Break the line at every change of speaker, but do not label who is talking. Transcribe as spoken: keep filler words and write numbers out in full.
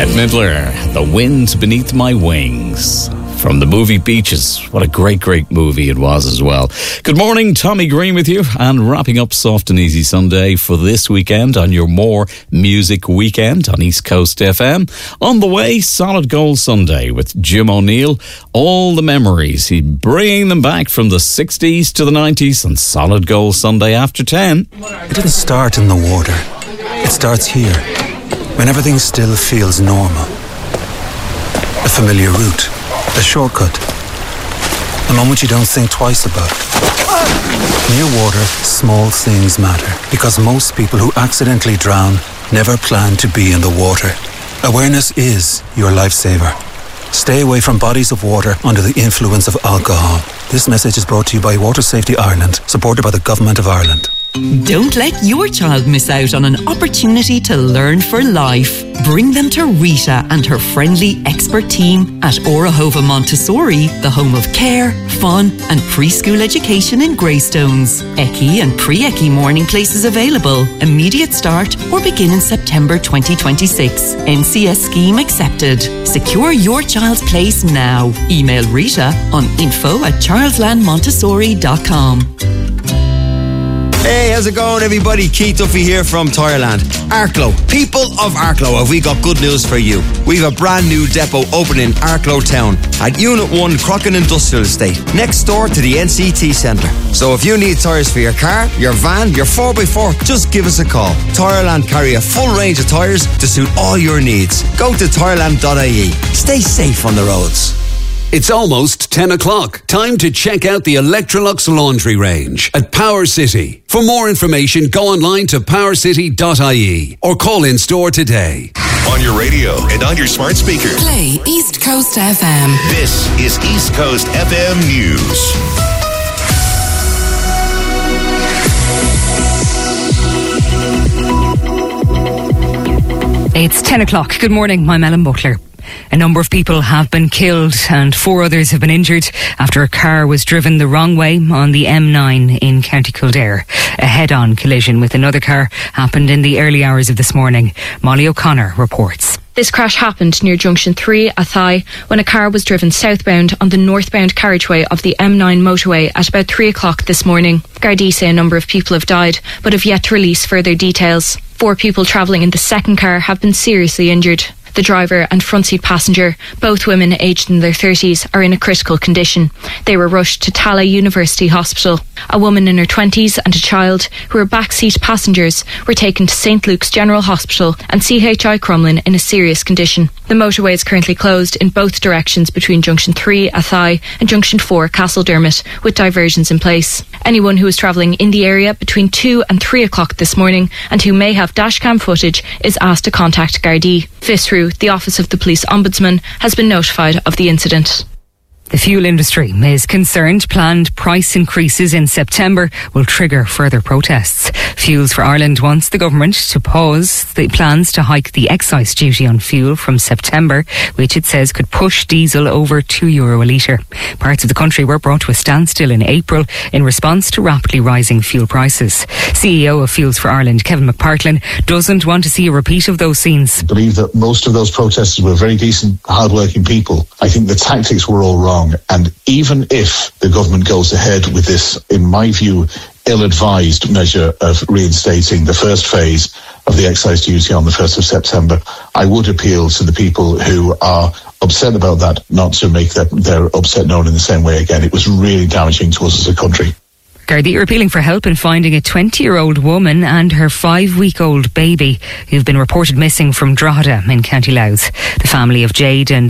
Bette Midler, The Wind Beneath My Wings. From the movie Beaches. What a great, great movie it was as well. Good morning, Tommy Green with you, and wrapping up Soft and Easy Sunday for this weekend on your More Music Weekend on East Coast F M. On the way, Solid Gold Sunday with Jim O'Neill. All the memories, he's bringing them back from the sixties to the nineties, and Solid Gold Sunday after ten.
It didn't start in the water. It starts here, when everything still feels normal. A familiar route. A shortcut. A moment you don't think twice about. Near water, small things matter, because most people who accidentally drown never plan to be in the water. Awareness is your lifesaver. Stay away from bodies of water under the influence of alcohol. This message is brought to you by Water Safety Ireland, supported by the Government of Ireland.
Don't let your child miss out on an opportunity to learn for life. Bring them to Rita and her friendly expert team at Orahova Montessori, the home of care, fun and preschool education in Greystones. E C I and pre-E C I morning places available. Immediate start or begin in September twenty twenty-six. N C S scheme accepted. Secure your child's place now. Email Rita on info at charlesland montessori dot com.
Hey, how's it going, everybody? Keith Duffy here from Tireland. Arklow, people of Arklow, have we got good news for you. We've a brand new depot opening in Arklow Town at Unit one Crocken Industrial Estate, next door to the N C T Centre. So if you need tyres for your car, your van, your four by four, just give us a call. Tireland carry a full range of tyres to suit all your needs. Go to tireland dot I E. Stay safe on the roads.
It's almost ten o'clock. Time to check out the Electrolux laundry range at Power City. For more information, go online to power city dot I E or call in store today.
On your radio and on your smart speaker.
Play East Coast F M.
This is East Coast F M News.
It's ten o'clock. Good morning. I'm Ellen Butler. A number of people have been killed and four others have been injured after a car was driven the wrong way on the M nine in County Kildare. A head-on collision with another car happened in the early hours of this morning. Molly O'Connor reports.
This crash happened near Junction three, Athy, when a car was driven southbound on the northbound carriageway of the M nine motorway at about three o'clock this morning. Gardaí say a number of people have died, but have yet to release further details. Four people travelling in the second car have been seriously injured. The driver and front seat passenger, both women aged in their thirties, are in a critical condition. They were rushed to Tallaght University Hospital. A woman in her twenties and a child, who were backseat passengers, were taken to Saint Luke's General Hospital and C H I Crumlin in a serious condition. The motorway is currently closed in both directions between Junction three, Athy, and Junction four, Castledermot, with diversions in place. Anyone who is travelling in the area between two and three o'clock this morning and who may have dashcam footage is asked to contact Gardaí. Fisru, the Office of the Police Ombudsman, has been notified of the incident.
The fuel industry is concerned planned price increases in September will trigger further protests. Fuels for Ireland wants the government to pause the plans to hike the excise duty on fuel from September, which it says could push diesel over two euro a litre. Parts of the country were brought to a standstill in April in response to rapidly rising fuel prices. C E O of Fuels for Ireland, Kevin McPartlin, doesn't want to see a repeat of those scenes.
I believe that most of those protesters were very decent, hard-working people. I think the tactics were all wrong. And even if the government goes ahead with this, in my view, ill-advised measure of reinstating the first phase of the excise duty on the first of September, I would appeal to the people who are upset about that not to make their, their upset known in the same way again. It was really damaging to us as a country.
Gardaí are appealing for help in finding a twenty-year-old woman and her five-week-old baby who've been reported missing from Drogheda in County Louth. The family of Jade and